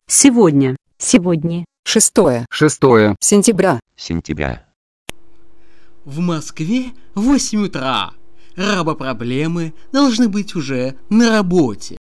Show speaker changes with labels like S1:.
S1: Сегодня.
S2: Сегодня.
S3: 6
S4: сентября.
S5: В Москве 8 утра. Рабопроблемы должны быть уже на работе.